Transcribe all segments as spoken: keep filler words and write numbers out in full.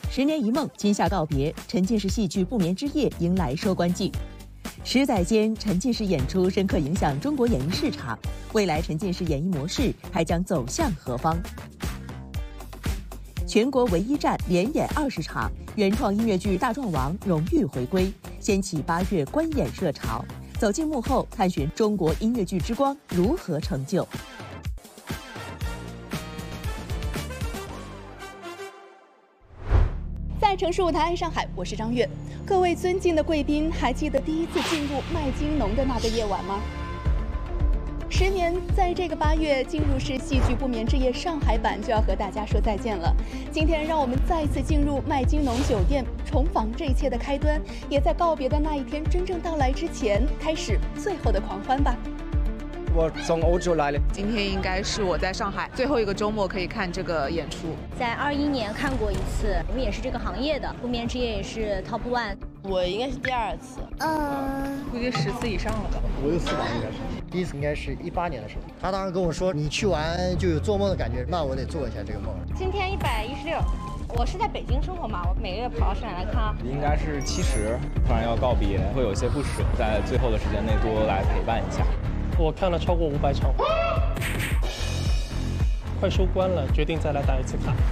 十年一梦，今夏告别，沉浸式戏剧《不眠之夜》迎来收官季。十载间，沉浸式演出深刻影响中国演艺市场，未来沉浸式演艺模式还将走向何方？全国唯一站连演二十场，原创音乐剧《大壮王》荣誉回归，掀起八月观演热潮。走进幕后，探寻中国音乐剧之光如何成就。 在城市舞台爱上海，我是张悦。各位尊敬的贵宾，还记得第一次进入麦金农的那个夜晚吗？十年，在这个八月，进入式戏剧《不眠之夜》上海版就要和大家说再见了。今天，让我们再次进入麦金农酒店，重访这一切的开端，也在告别的那一天真正到来之前，开始最后的狂欢吧。 我从欧洲来了， 今天应该是我在上海最后一个周末可以看这个演出。 在二一年看过一次，我们也是这个行业的，不眠之夜也是 top one。 我应该是第二次， 嗯，估计十次以上了吧。 五六次吧，应该是。第一次应该是一八年的时候，他当时跟我说，你去完就有做梦的感觉，那我得做一下这个梦。 今天一百一十六，我是在北京生活嘛，我每个月跑到上海来看啊。 应该是七十，突然要告别，会有些不舍，在最后的时间内多来陪伴一下。 我看了超过五百场，快收官了，决定再来打一次卡。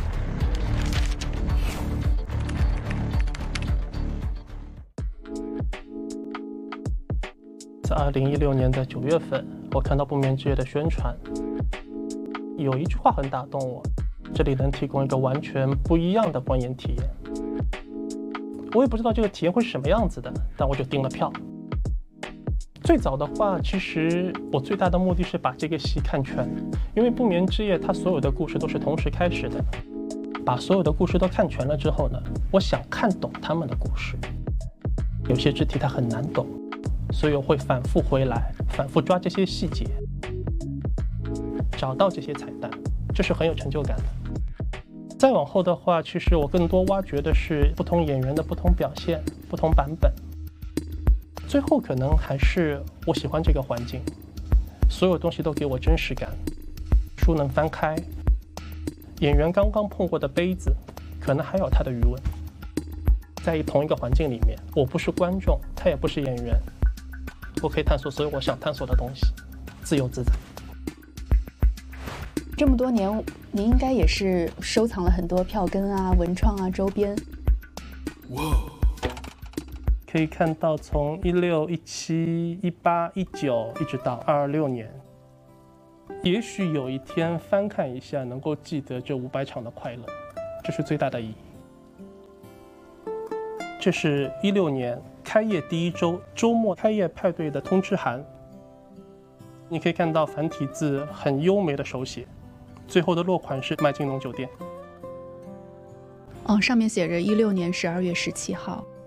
在二零一六年的九月份，我看到《不眠之夜》的宣传，有一句话很打动我：这里能提供一个完全不一样的观演体验。我也不知道这个体验会是什么样子的，但我就订了票。最早的话，其实我最大的目的是把这个戏看全，因为《不眠之夜》它所有的故事都是同时开始的。把所有的故事都看全了之后呢，我想看懂他们的故事。有些肢体它很难懂，所以我会反复回来，反复抓这些细节，找到这些彩蛋，这是很有成就感的。再往后的话，其实我更多挖掘的是不同演员的不同表现、不同版本。最后可能还是我喜欢这个环境，所有东西都给我真实感。书能翻开，演员刚刚碰过的杯子，可能还有他的余温。在同一个环境里面，我不是观众，他也不是演员，我可以探索所有我想探索的东西，自由自在。 这么多年，您应该也是收藏了很多票根啊、文创啊、周边。 哇！可以看到，从一六、一七、一八、一九，一直到二二六年，也许有一天翻看一下，能够记得这五百场的快乐，这是最大的意义。这是一六年开业第一周周末开业派对的通知函，你可以看到繁体字很优美的手写，最后的落款是麦金农酒店。 哦，上面写着一六年十二月十七号。